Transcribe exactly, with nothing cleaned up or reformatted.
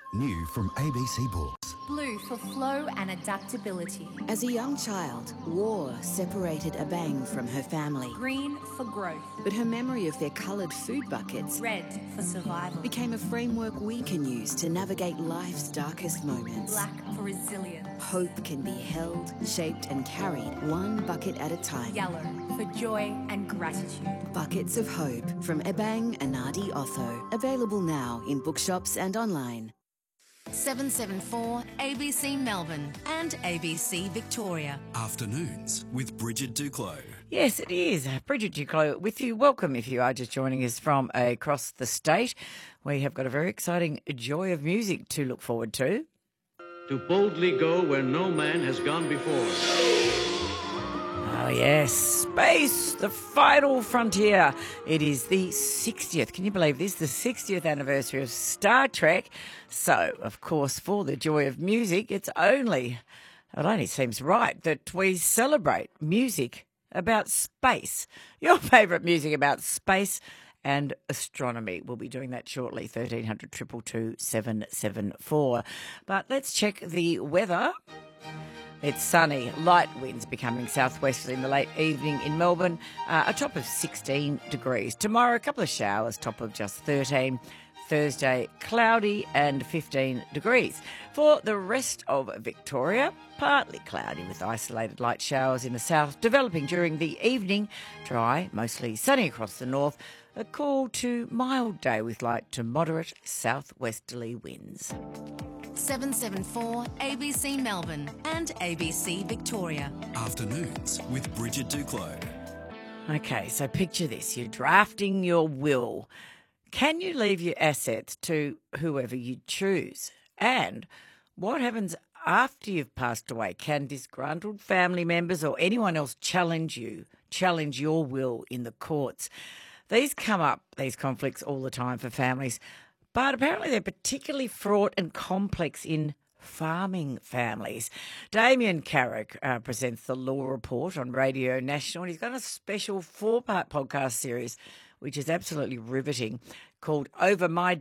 New from A B C Books. Blue for flow and adaptability. As a young child, war separated Abang from her family. Green for growth. But her memory of their coloured food buckets, Red for survival. became a framework we can use to navigate life's darkest moments. Black for resilience. Hope can be held, shaped and carried one bucket at a time. Yellow for joy and gratitude. Buckets of Hope from Abang Anadi Otho. Available now in bookshops and online. seven seven four A B C Melbourne and A B C Victoria. Afternoons with Bridget Duclos. Yes, it is. Bridget Duclos with you. Welcome if you are just joining us from across the state. We have got a very exciting joy of music to look forward to. To boldly go where no man has gone before. Oh, yes. Space, the final frontier. It is the sixtieth, can you believe this? The sixtieth anniversary of Star Trek. So, of course, for the joy of music, it's only, it only seems right that we celebrate music about space. Your favourite music about space and astronomy. We'll be doing that shortly, thirteen hundred, two two two, seven seven four. But let's check the weather. It's sunny, light winds becoming southwesterly in the late evening in Melbourne, uh, a top of sixteen degrees. Tomorrow, a couple of showers, top of just thirteen. Thursday, cloudy and fifteen degrees. For the rest of Victoria, partly cloudy with isolated light showers in the south, developing during the evening, dry, mostly sunny across the north. A cool to mild day with light to moderate southwesterly winds. seven seven four A B C Melbourne and A B C Victoria. Afternoons with Bridget Duclos. Okay, so picture this. You're drafting your will. Can you leave your assets to whoever you choose? And what happens after you've passed away? Can disgruntled family members or anyone else challenge you, challenge your will in the courts? These come up, these conflicts, all the time for families, but apparently they're particularly fraught and complex in farming families. Damien Carrick uh, presents the Law Report on Radio National, and he's got a special four-part podcast series which is absolutely riveting, called Over My